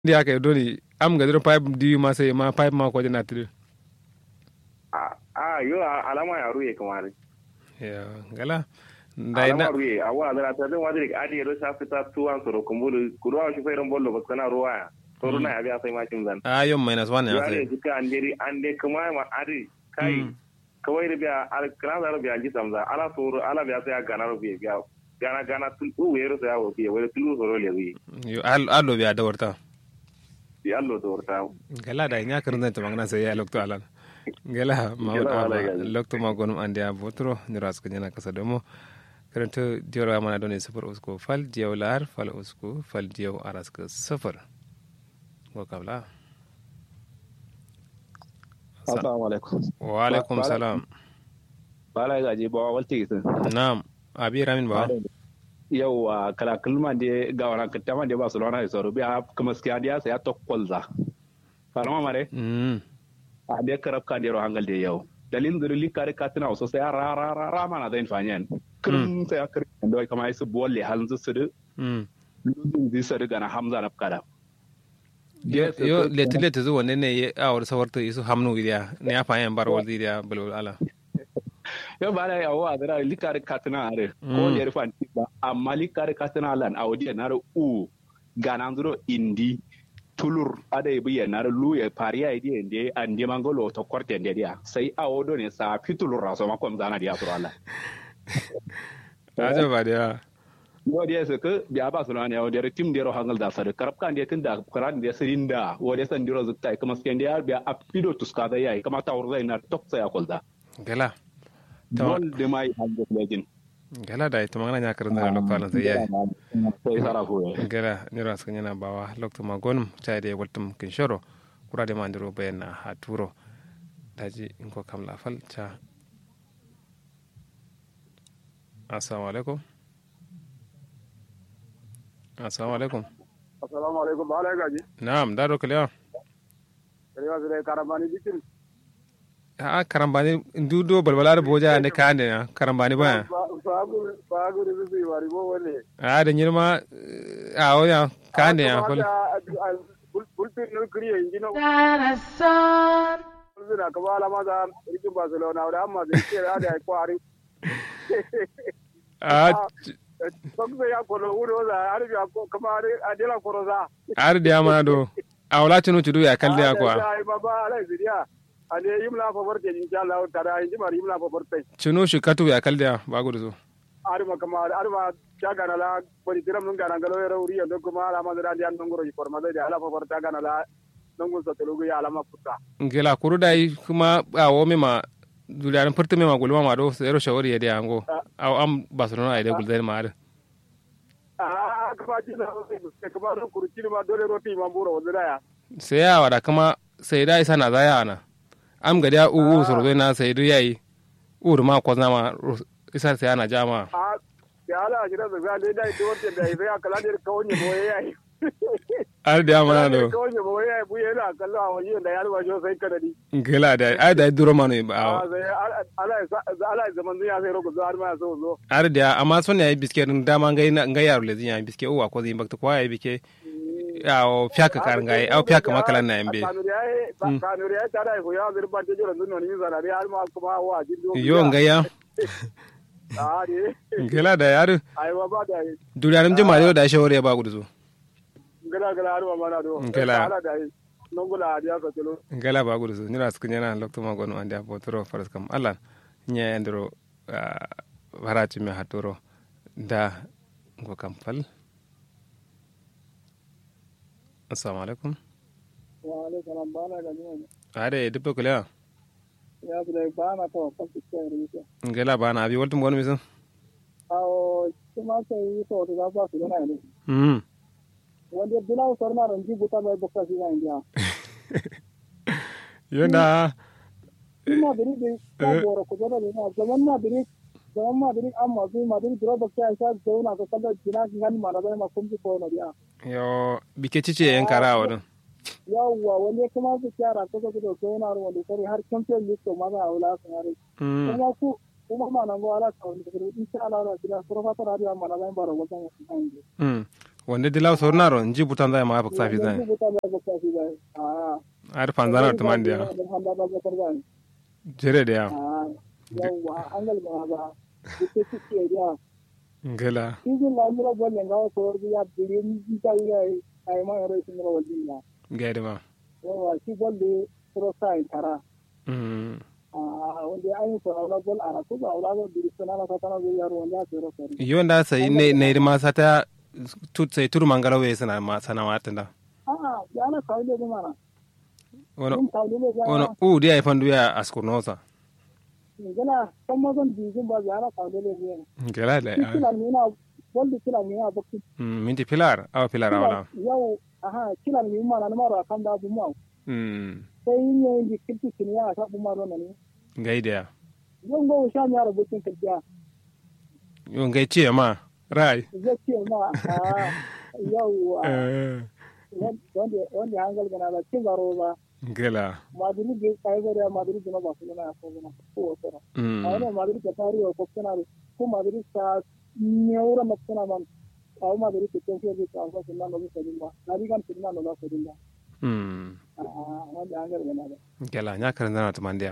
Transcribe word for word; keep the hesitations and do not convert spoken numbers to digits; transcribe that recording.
dia ke doli am ga dro pipe di ma sai ma pipe ma ko dina tri a a yo alama ya ruye kamar ya gala dai alama na ruye awa da ta da wadi adi ro sa fita tuwan soro kumbulu kurwa shi fairan bollo ba kana ruwa to runa ya biya sai ma kin zan a yom minus one ya ya sai ne duka an deri an de kuma ma adi kai kawai da biya al kana da biya ji samza ala soro ala biya sai gana ro biya biya gana gana tul u wero sai awo biya wero tul soro le wi yo al allo biya da warta bi allo to warta gala da nya karna to magna sai ya lokto alan gala ma lokto ma gonum ande a botro ni ras ko nyana kasa domo karanto diora mana doni sufur usko fal diyaw lar fal usko fal diyaw aras ko sufur ko kabla assalamu alaikum wa alaikum salam bala gaji ba walti gitin na'am abi ramin ba yau a kala kulman de ga wana kattama de barcelona da soro biya kuma skiya dia sai to kolza farma mare mm a de karab ka de ro hangal de yau dalil da li kare katina so sai ra ra ra ra mana da infanyan kun sai akar do kama isu bolle halin su su mm lutun di sare gana hamza na kada yo yo leti leti zo wanne ne a war sawarta isu hamnu widiya ne ya fayan bar wal diya bulul ala yo bala ya wa da li kare katina are ko ne rifan ba amma li kare katina lan a wadi na u gana nduro indi tulur ada ibu ya nar lu ya pariya idi ende andi mangolo to korte ende dia sai a wodo ne sa fitulur raso ma kom zana dia surala ajo ba dia yo dia se ke biya ba sunan ya dia tim dia ro hangal da sare karab kan dia kin da karan dia serinda wo dia san diro zukta kuma sken dia biya apido tuska da yayi kama tawur zai na tok sai akolda gala dol de mai hango legin gala da ita magana nya karin da lokal sai yayi sai sara ko gala ni ras kan yana bawa lokto ma gonum chai de waltum kin shoro kura de mandiro bayna ha turo daji in ko kam la fal cha assalamu alaikum assalamu alaikum assalamu alaikum ba ala gaji na'am da dokliya kariwa zai karambani bikin a karambani ndudo balbalar boja ne kande na karambani ba bagu bagu da zai wari bo wale a da nyirma a oya kande ya kul bulpin no kriye injino darasan zina kabala ma da rikin barcelona da amma da ke da da kwari a sokse ya kono wuro za arbi ko kamar adela koroza ar da ma do a wala tinu tudu ya kalle ya kwa ai baba alai zidiya ane yimla fa barke insha Allah tara inji mar yimla fa barke tinu shi katu ya kalle ya ba gudu zo arma kamar arma chaga na la bari tiram nun gana galo yero uri ndo kuma ala ma da ndian ngoro yi forma da ala fa barta gana la nungu sa telugu ya ala ma futa ngela kuru dai kuma a wo me ma dulian furta me ma gulma ma do zero shawari ya da ango aw am barcelona ai da gulzai ma ar ah kuma ji na kuma ru kuru ci ma dole roti ma buro wanda ya sai ya wada kuma sai dai sana zaya ana am ga da u soro na sai du yayi ur ma ko zama isar sai ana jama a ya ala jira da ga dai do wanda da sai akala ne kawai boye yayi ar da mana do kawai boye yayi bu yana kallon a waje da ya ruwa jo sai kadadi ngela da ai da duro mano ba a sai ala ala zaman ya sai roko zo har ma so zo ar da amma son yayi biske din dama ngai ngai yaro le zinya biske uwa ko zin bakta ko yayi bike ya o fiaka kar ngai au fiaka makalan na yambe kanuriya kanuriya ta da ko ya zirba ta jira dunno ni zara har ma kuma wa jindo yo ngai ya a de ngela da yaro ai baba da duriyanim jima da shawari ba gudu zo ngela ngela har ma na do ngela ala da nongula dia ka telo ngela ba gudu zo ni ras kunyana lokto ma gonu ande apotro faras kam allah nya endro harati me hatoro da ngo kampal assalamu alaikum wa alaikum salam bana ga ni are dubbe kula ya bude bana to kan tsere ni ngela bana abi woltum gonu miso aw kuma sai to da ba su na ne mm wanda bila sarna ranji buta mai bokka si ga india yona ina biri de ko boro ko da ne zaman na biri zaman ma biri amma bi ma biri dro bokka sa zauna ko kalla jina kan ma da ma kumbi ko na dia yo bike cice yan kara wadin yawwa wanda kuma su kyara ko ko da ko na ruwa da kare har champion league to ma za a wula kan har kuma ku kuma ma nan go ala ka wani da insha Allah da bila surfa ta radio ma na ban baro wajen kan mm wanda dilaw sornaro nji butan da ma baksa fi zan ar panzana to man dia jere da ya yawa an gal ga ba duk ce ya ngela izin la mura bolle ngaw so ya bilin ta ya ay ma yaro sin ro wajina gaide ma yawa shi bolle pro sai tara mm ah wanda ayi so ala bol ara ko ba ala bol sana na sana go yaro wanda so so yonda sai ne ne ma sata tut sai tur mangala we sana ma sana wata da ah yana kawle da mana wono wono u dia e fandu ya askurnosa ngala kuma gon dijin ba yana kawle da ne ngala da ya kila mina boldi kila mina bakki mm minti pilar aw pilar awala yau aha kila mina mana na mara kan da bu mu mm sai yin di kirti kiniya ta bu maro ne gaide ya yon go sha mi ara butin kajiya yon gai ce ma rai zai ce ma ah yau eh wanda wanda hangal gana da cin garo ba ngela maduri ge kai ga maduri gina ba kuma na ko gina ko wata mm ai maduri ta tariyo ko kana ko maduri ta neura makana man ai maduri ta ce ce ta ko sunna no ko dinga ari kan sunna no ko dinga mm ah wanda hangal gana da ngela nya karan na to mandia